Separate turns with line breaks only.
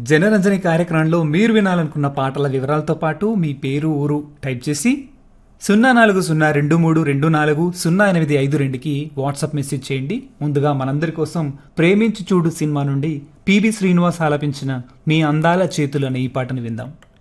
జనరంజని కార్యక్రమంలో మీరు వినాలనుకున్న పాటల వివరాలతో పాటు మీ పేరు ఊరు టైప్ చేసి 0402240852కి వాట్సాప్ మెసేజ్ చేయండి. ముందుగా మనందరి కోసం ప్రేమించి చూడు సినిమా నుండి పిబి శ్రీనివాస్ ఆలపించిన మీ అందాల చేతులు అనే ఈ పాటను విందాం.